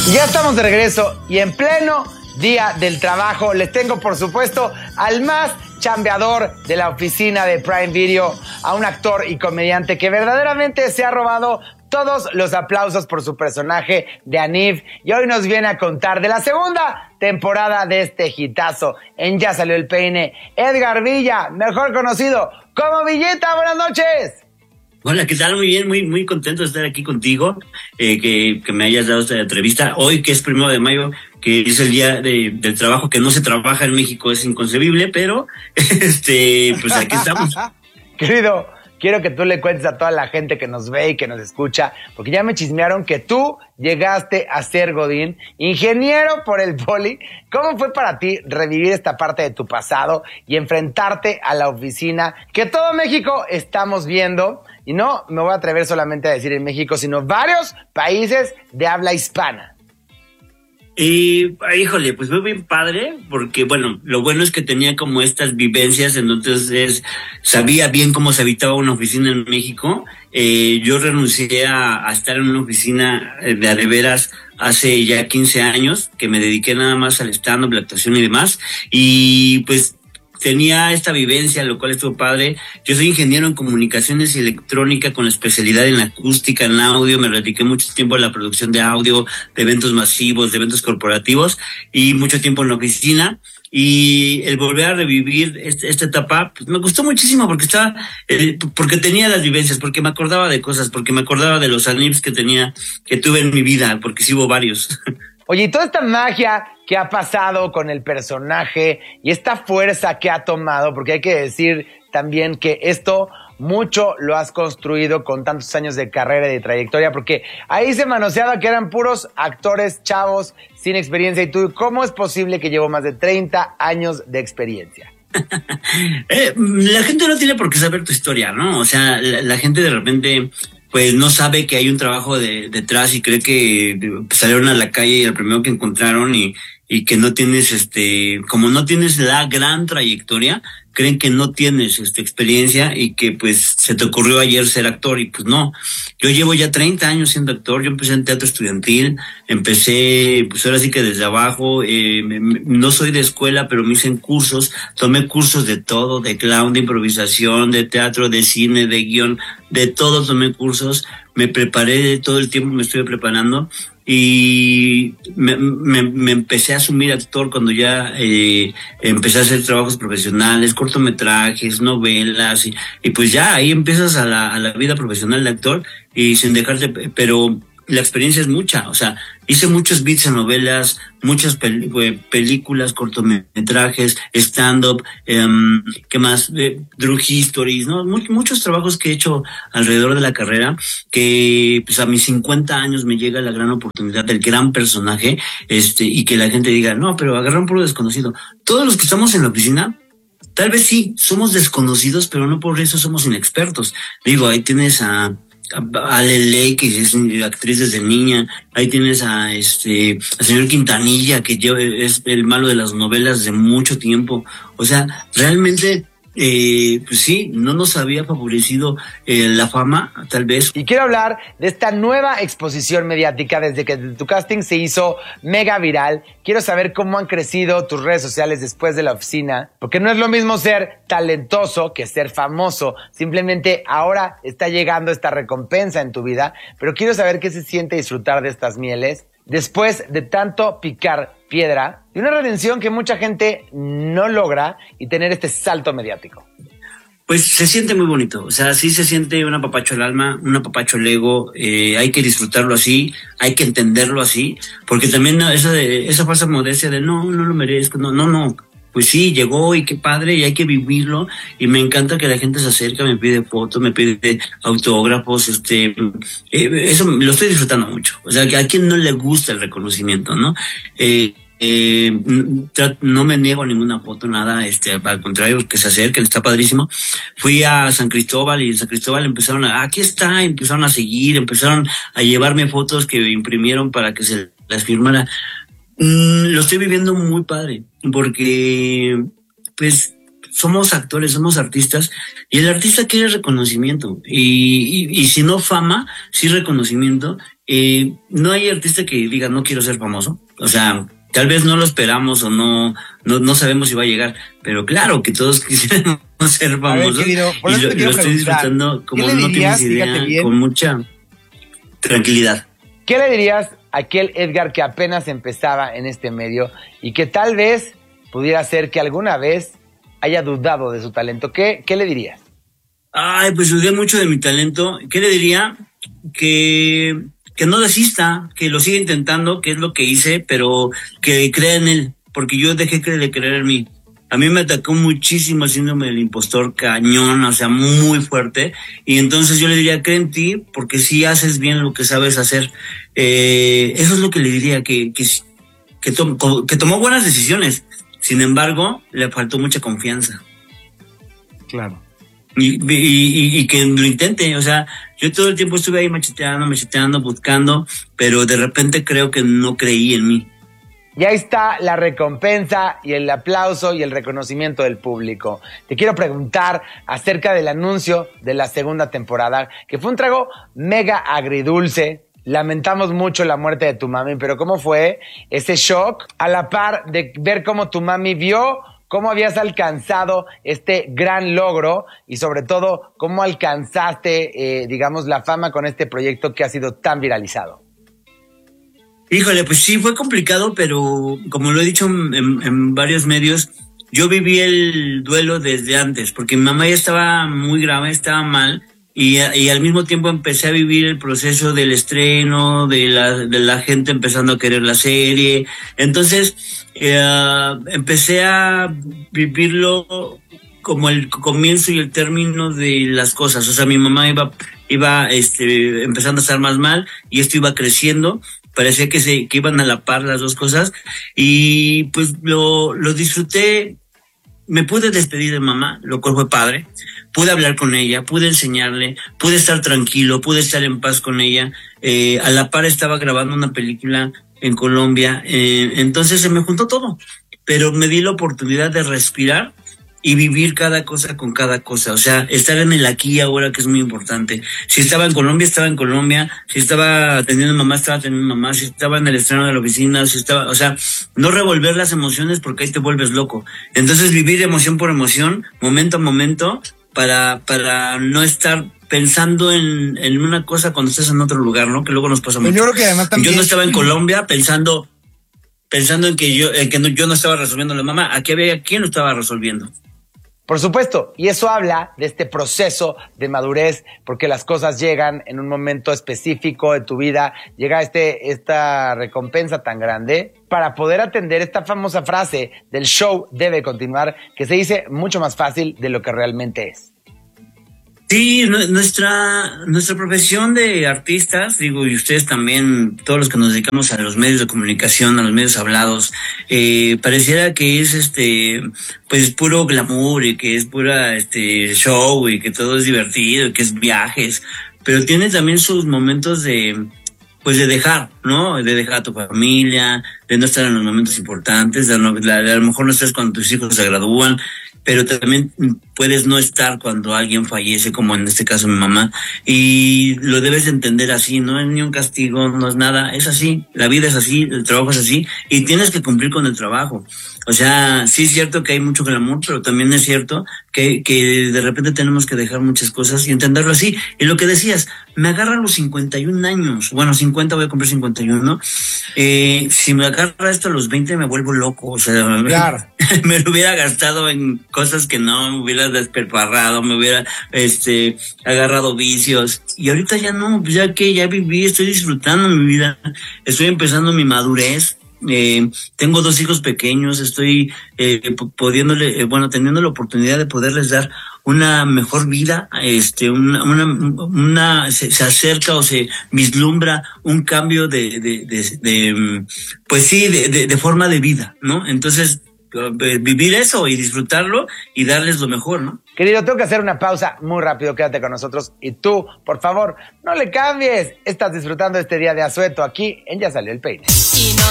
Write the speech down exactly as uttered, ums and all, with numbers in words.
Ya estamos de regreso y en pleno día del trabajo les tengo, por supuesto, al más chambeador de la oficina de Prime Video, a un actor y comediante que verdaderamente se ha robado todos los aplausos por su personaje de Anif, y hoy nos viene a contar de la segunda temporada de este hitazo en Ya Salió el Peine, Edgar Villa, mejor conocido como Villita. Buenas noches. Hola, ¿qué tal? Muy bien, muy muy contento de estar aquí contigo, eh, que, que me hayas dado esta entrevista. Hoy, que es primero de mayo, que es el día de, del trabajo, que no se trabaja en México, es inconcebible, pero este pues aquí estamos. Querido, quiero que tú le cuentes a toda la gente que nos ve y que nos escucha, porque ya me chismearon que tú llegaste a ser godín, ingeniero por el poli. ¿Cómo fue para ti revivir esta parte de tu pasado y enfrentarte a la oficina que todo México estamos viendo? Y no me voy a atrever solamente a decir en México, sino varios países de habla hispana. Y, híjole, pues fue bien padre, porque bueno, lo bueno es que tenía como estas vivencias, entonces sabía bien cómo se habitaba una oficina en México. Eh, yo renuncié a, a estar en una oficina de a de veras hace ya quince años, que me dediqué nada más al stand-up, la actuación y demás, y pues tenía esta vivencia, lo cual estuvo padre. Yo soy ingeniero en comunicaciones y electrónica con especialidad en acústica, en audio. Me dediqué mucho tiempo a la producción de audio, de eventos masivos, de eventos corporativos y mucho tiempo en la oficina. Y el volver a revivir este, esta etapa, pues me gustó muchísimo porque estaba, eh, porque tenía las vivencias, porque me acordaba de cosas, porque me acordaba de los animes que tenía, que tuve en mi vida, porque sí hubo varios. Oye, y toda esta magia que ha pasado con el personaje y esta fuerza que ha tomado, porque hay que decir también que esto mucho lo has construido con tantos años de carrera y de trayectoria, porque ahí se manoseaba que eran puros actores chavos sin experiencia, y tú, ¿cómo es posible que llevo más de treinta años de experiencia? eh, la gente no tiene por qué saber tu historia, ¿no? O sea, la, la gente de repente pues no sabe que hay un trabajo de, detrás y cree que salieron a la calle y el primero que encontraron y, y que no tienes, este, como no tienes la gran trayectoria, creen que no tienes este experiencia y que pues se te ocurrió ayer ser actor, y pues no. Yo llevo ya treinta años siendo actor. Yo empecé en teatro estudiantil, empecé pues ahora sí que desde abajo, eh, me, me, no soy de escuela, pero me hice en cursos, tomé cursos de todo, de clown, de improvisación, de teatro, de cine, de guión, de todo tomé cursos, me preparé todo el tiempo, me estoy preparando. Y me, me, me empecé a asumir actor cuando ya eh, empecé a hacer trabajos profesionales, cortometrajes, novelas, y, y pues ya ahí empiezas a la, a la vida profesional de actor y sin dejarte, pero la experiencia es mucha. O sea, hice muchos beats en novelas, muchas pel- películas, cortometrajes, stand-up, eh, ¿qué más? Eh, True Histories, ¿no? Much, muchos trabajos que he hecho alrededor de la carrera, que pues a mis cincuenta años me llega la gran oportunidad del gran personaje, este, y que la gente diga, no, pero agarraron puro desconocido. Todos los que estamos en la oficina, tal vez sí, somos desconocidos, pero no por eso somos inexpertos. Digo, ahí tienes a a Lele, que es actriz desde niña. Ahí tienes a este al señor Quintanilla, que yo, es el malo de las novelas de mucho tiempo. O sea, realmente eh, pues sí, no nos había favorecido eh, la fama, tal vez. Y quiero hablar de esta nueva exposición mediática desde que tu casting se hizo mega viral. Quiero saber cómo han crecido tus redes sociales después de la oficina, porque no es lo mismo ser talentoso que ser famoso. Simplemente ahora está llegando esta recompensa en tu vida, pero quiero saber qué se siente disfrutar de estas mieles después de tanto picar piedra, y una redención que mucha gente no logra, y tener este salto mediático. Pues se siente muy bonito. O sea, sí se siente un apapacho al alma, un apapacho al ego. Eh, hay que disfrutarlo así, hay que entenderlo así, porque también esa de esa falsa modestia de no, no lo merezco, no, no, no. Pues sí, llegó y qué padre, y hay que vivirlo, y me encanta que la gente se acerca, me pide fotos, me pide autógrafos, este, eh, eso lo estoy disfrutando mucho. O sea, que a quien no le gusta el reconocimiento, ¿no? Eh, Eh, no me niego a ninguna foto, nada, este, al contrario, que se acerquen, está padrísimo. Fui a San Cristóbal, y en San Cristóbal empezaron a, aquí está, empezaron a seguir, empezaron a llevarme fotos que imprimieron para que se las firmara. Mm, lo estoy viviendo muy padre, porque, pues, somos actores, somos artistas, y el artista quiere reconocimiento, y, y, y si no fama, sí reconocimiento. Eh, no hay artista que diga, no quiero ser famoso, o sea, tal vez no lo esperamos o no, no, no sabemos si va a llegar, pero claro que todos quisiéramos ser famosos. Ver, querido, y lo, lo estoy disfrutando como no dirías, tienes idea, con mucha tranquilidad. ¿Qué le dirías a aquel Edgar que apenas empezaba en este medio y que tal vez pudiera ser que alguna vez haya dudado de su talento? ¿Qué, qué le dirías? Ay, pues dudé mucho de mi talento. ¿Qué le diría? Que, que no desista, que lo siga intentando, que es lo que hice, pero que crea en él, porque yo dejé de creer en mí. A mí me atacó muchísimo el síndrome del impostor, cañón, o sea, muy fuerte. Y entonces yo le diría, cree en ti, porque sí haces bien lo que sabes hacer. Eh, eso es lo que le diría, que, que, que, to, que tomó buenas decisiones. Sin embargo, le faltó mucha confianza. Claro. Y, y, y, y que lo intente, o sea, yo todo el tiempo estuve ahí macheteando, macheteando, buscando, pero de repente creo que no creí en mí. Y ahí está la recompensa y el aplauso y el reconocimiento del público. Te quiero preguntar acerca del anuncio de la segunda temporada, que fue un trago mega agridulce. Lamentamos mucho la muerte de tu mami, pero ¿cómo fue ese shock a la par de ver cómo tu mami vio cómo habías alcanzado este gran logro y sobre todo cómo alcanzaste, eh, digamos, la fama con este proyecto que ha sido tan viralizado? Híjole, pues sí, fue complicado, pero como lo he dicho en, en, en varios medios, yo viví el duelo desde antes, porque mi mamá ya estaba muy grave, estaba mal, y, y al mismo tiempo empecé a vivir el proceso del estreno, de la, de la gente empezando a querer la serie. Entonces, eh, empecé a vivirlo como el comienzo y el término de las cosas. O sea, mi mamá iba, iba este, empezando a estar más mal, y esto iba creciendo. Parecía que se que iban a la par las dos cosas, y pues lo, lo disfruté. Me pude despedir de mamá, lo cual fue padre. Pude hablar con ella, pude enseñarle, pude estar tranquilo, pude estar en paz con ella. Eh, a la par estaba grabando una película en Colombia, eh, entonces se me juntó todo. Pero me di la oportunidad de respirar y vivir cada cosa con cada cosa, o sea, estar en el aquí y ahora, que es muy importante. Si estaba en Colombia, estaba en Colombia, si estaba atendiendo a mamá, estaba atendiendo a mamá, si estaba en el estreno de la oficina, si estaba, o sea, no revolver las emociones porque ahí te vuelves loco. Entonces vivir emoción por emoción, momento a momento, para, para no estar pensando en, en una cosa cuando estás en otro lugar, ¿no? Que luego nos pasa mucho. Yo creo que además también... Yo no estaba en Colombia pensando, pensando en que yo, en que no, yo no estaba resolviendo la mamá, aquí había quien lo estaba resolviendo. Por supuesto, y eso habla de este proceso de madurez, porque las cosas llegan en un momento específico de tu vida, llega este, esta recompensa tan grande para poder atender esta famosa frase del show debe continuar, que se dice mucho más fácil de lo que realmente es. Sí, nuestra nuestra profesión de artistas, digo, y ustedes también, todos los que nos dedicamos a los medios de comunicación, a los medios hablados, eh, pareciera que es este, pues puro glamour y que es pura este show y que todo es divertido y que es viajes, pero tiene también sus momentos de, pues de dejar, ¿no? De dejar a tu familia, de no estar en los momentos importantes, de, no, de, de a lo mejor no estás cuando tus hijos se gradúan, pero también puedes no estar cuando alguien fallece, como en este caso mi mamá, y lo debes entender así, no es ni un castigo, no es nada, es así, la vida es así, el trabajo es así, y tienes que cumplir con el trabajo. O sea, sí es cierto que hay mucho glamour, pero también es cierto que, que de repente tenemos que dejar muchas cosas y entenderlo así. Y lo que decías, me agarra a los cincuenta y un años, bueno, cincuenta, voy a cumplir cincuenta y uno, eh, si me agarra esto a los veinte me vuelvo loco, o sea, claro. me lo hubiera gastado en cosas que no, me hubiera desperparrado, me hubiera este agarrado vicios, y ahorita ya no, pues ya que ya viví, estoy disfrutando mi vida, estoy empezando mi madurez. Eh, tengo dos hijos pequeños, estoy eh, pudiéndole, eh, bueno, teniendo la oportunidad de poderles dar una mejor vida, este, una, una, una se, se acerca o se vislumbra un cambio de, de, de, de pues sí, de, de, de forma de vida, ¿no? Entonces, vivir eso y disfrutarlo y darles lo mejor, ¿no? Querido, tengo que hacer una pausa muy rápido, quédate con nosotros. Y tú, por favor, no le cambies. Estás disfrutando este día de asueto aquí en Ya Salió el Peine. Y no